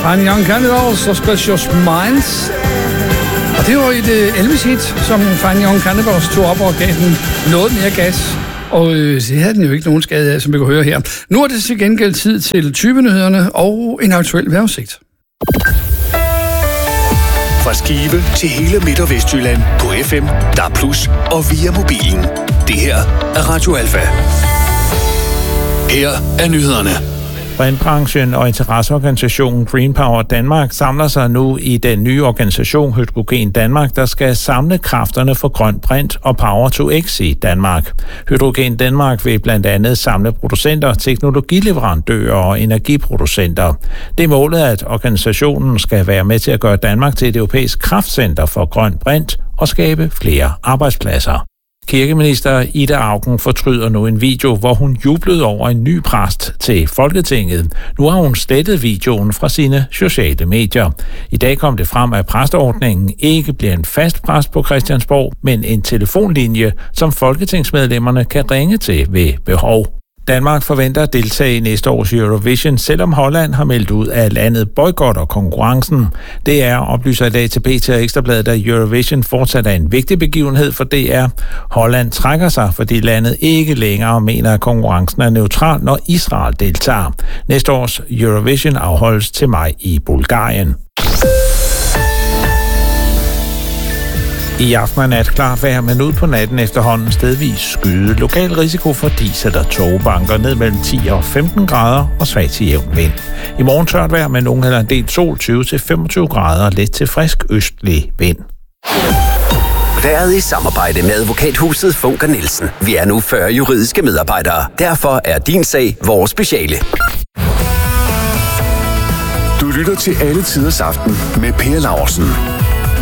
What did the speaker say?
Fine Young Cannibals og Specious Minds. Og det var et Elvis-hit, som Fine Young Cannibals tog op og gav den noget mere gas. Og det havde den jo ikke nogen skade af, som vi kan høre her. Nu er det til gengæld tid til 20-nyhederne og en aktuel vejrudsigt. Fra Skive til hele Midt- og Vestjylland på FM, DAB+ og via mobilen. Det her er Radio Alfa. Her er nyhederne. Brintbranchen og interesseorganisationen Green Power Danmark samler sig nu i den nye organisation Hydrogen Danmark, der skal samle kræfterne for grøn brint og Power to X i Danmark. Hydrogen Danmark vil blandt andet samle producenter, teknologileverandører og energiproducenter. Det er målet, at organisationen skal være med til at gøre Danmark til et europæisk kraftcenter for grøn brint og skabe flere arbejdspladser. Kirkeminister Ida Auken fortryder nu en video, hvor hun jublede over en ny præst til Folketinget. Nu har hun slettet videoen fra sine sociale medier. I dag kom det frem, at præsteordningen ikke bliver en fast præst på Christiansborg, men en telefonlinje, som folketingsmedlemmerne kan ringe til ved behov. Danmark forventer at deltage i næste års Eurovision, selvom Holland har meldt ud, at landet boykotter konkurrencen. Det er, oplyser i dag til BT og Ekstrabladet, at Eurovision fortsat er en vigtig begivenhed for DR. Holland trækker sig, fordi landet ikke længere mener, at konkurrencen er neutral, når Israel deltager. Næste års Eurovision afholdes til maj i Bulgarien. I aften er nat klart vejr, men ud på natten efterhånden stedvis skyde. Lokal risiko for dis eller tågebanker ned mellem 10 og 15 grader og svag til jævn vind. I morgen tørt vejr med nogen eller en del sol, 20-25 grader, let til frisk østlig vind. Været i samarbejde med advokathuset Funker Nielsen. Vi er nu 40 juridiske medarbejdere. Derfor er din sag vores speciale. Du lytter til Alle Tiders Aften med Per Laursen.